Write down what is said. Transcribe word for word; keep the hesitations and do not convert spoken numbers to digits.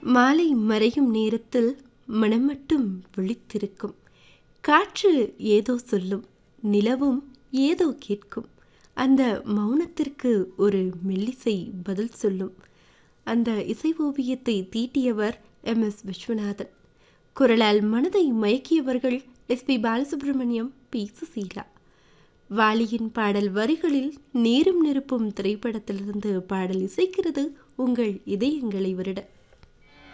மாலை மறையும் நேரத்தில் மனம் மட்டும் விழித்திருக்கும். காற்று ஏதோ சொல்லும், நிலவும் ஏதோ கேட்கும். அந்த மௌனத்திற்கு ஒரு மெல்லிசை பதில் சொல்லும். அந்த இசை ஓவியத்தை தீட்டியவர் எம் எஸ் விஸ்வநாதன். குரலால் மனதை மயக்கியவர்கள் S B Balasubramaniam, B Susheela. வாலியின் பாடல் வரிகளில் நீரும் நெருப்பும் திரைப்படத்திலிருந்து பாடல் இசைக்கிறது உங்கள் இதயங்களை வருட.